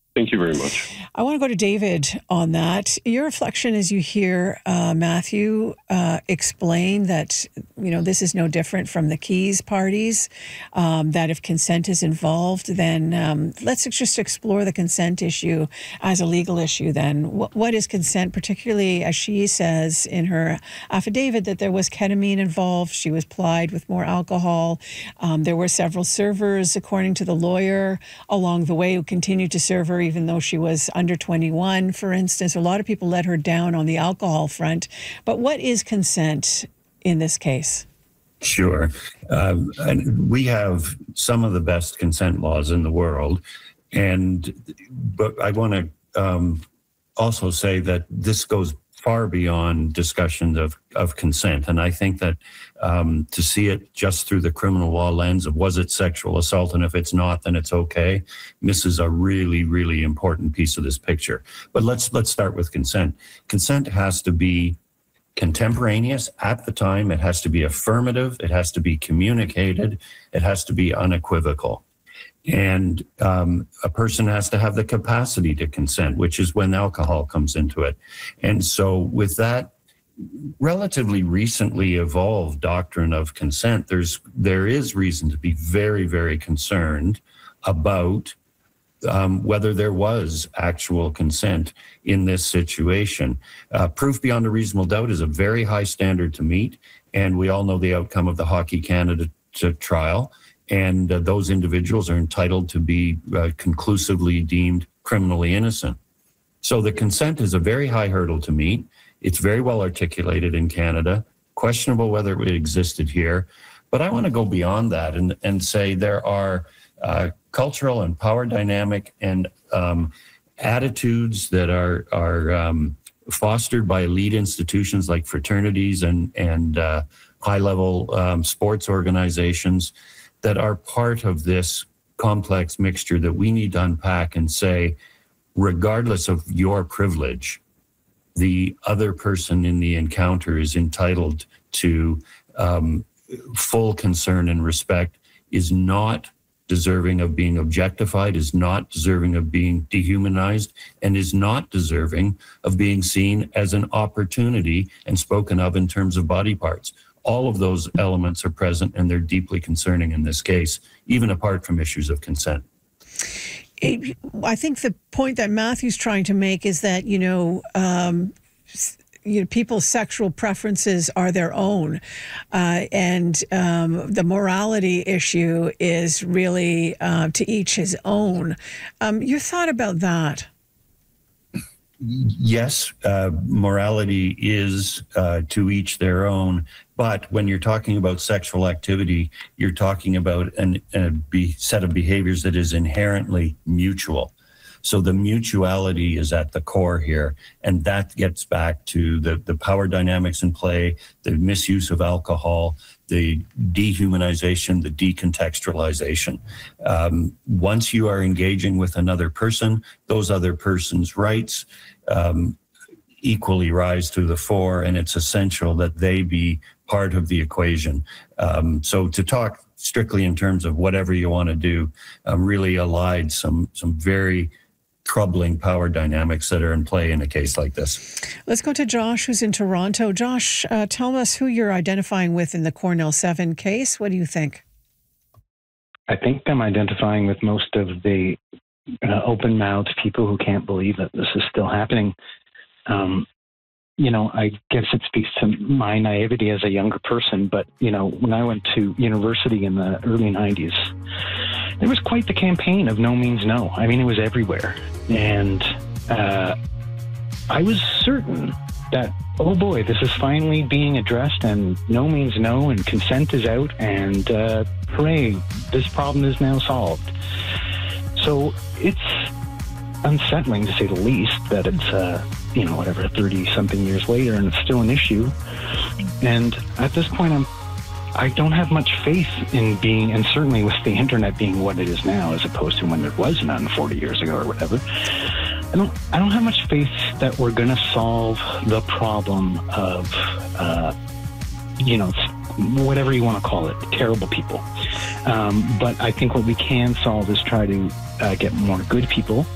Thank you very much. I want to go to David on that. Your reflection as you hear Matthew explain that, this is no different from the Keys parties, that if consent is involved, then let's just explore the consent issue as a legal issue then. What is consent, particularly as she says in her affidavit that there was ketamine involved, she was plied with more alcohol, there were several servers, according to the lawyer, along the way who continued to serve her even though she was under 21, for instance. A lot of people let her down on the alcohol front. But what is consent in this case? Sure. And we have some of the best consent laws in the world. But I want to also say that this goes far beyond discussions of consent. And I think that to see it just through the criminal law lens of was it sexual assault, and if it's not, then it's okay, misses a really, really important piece of this picture. But let's start with consent. Consent has to be contemporaneous at the time. It has to be affirmative. It has to be communicated. It has to be unequivocal. And a person has to have the capacity to consent, which is when alcohol comes into it. And so with that relatively recently evolved doctrine of consent, there is reason to be very, very concerned about whether there was actual consent in this situation. Proof beyond a reasonable doubt is a very high standard to meet, and we all know the outcome of the Hockey Canada trial. And those individuals are entitled to be conclusively deemed criminally innocent. So the consent is a very high hurdle to meet. It's very well articulated in Canada, questionable whether it existed here. But I want to go beyond that and say there are cultural and power dynamic and attitudes that are fostered by elite institutions like fraternities and high-level sports organizations that are part of this complex mixture that we need to unpack and say, regardless of your privilege, the other person in the encounter is entitled to full concern and respect, is not deserving of being objectified, is not deserving of being dehumanized, and is not deserving of being seen as an opportunity and spoken of in terms of body parts. All of those elements are present, and they're deeply concerning in this case, even apart from issues of consent. I think the point that Matthew's trying to make is that, people's sexual preferences are their own, and the morality issue is really to each his own. Your thought about that? Yes, morality is to each their own. But when you're talking about sexual activity, you're talking about a set of behaviors that is inherently mutual. So the mutuality is at the core here. And that gets back to the power dynamics in play, the misuse of alcohol, the dehumanization, the decontextualization. Once you are engaging with another person, those other person's rights equally rise to the fore, and it's essential that they be part of the equation. So to talk strictly in terms of whatever you want to do, really allied some very troubling power dynamics that are in play in a case like this. Let's go to Josh, who's in Toronto. Josh, tell us who you're identifying with in the Cornell 7 case. What do you think? I think I'm identifying with most of the open-mouthed people who can't believe that this is still happening. I guess it speaks to my naivety as a younger person, but, when I went to university in the early 90s, there was quite the campaign of No Means No. I mean, it was everywhere. And I was certain that, oh boy, this is finally being addressed and no means no and consent is out and hooray, this problem is now solved. So it's unsettling, to say the least, that it's, 30-something years later and it's still an issue. And at this point, I don't have much faith in being, and certainly with the internet being what it is now, as opposed to when there was none 40 years ago or whatever, I don't have much faith that we're going to solve the problem of, whatever you want to call it, terrible people. But I think what we can solve is try to get more good people